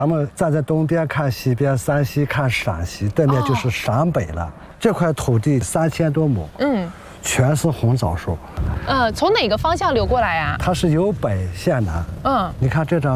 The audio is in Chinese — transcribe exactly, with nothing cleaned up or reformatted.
咱们站在东边看西边，山西看陕西，对面就是陕北了。哦、这块土地三千多亩，嗯，全是红枣树。 嗯，从哪个方向流过来呀？ 它是由北向南。嗯，你看这张。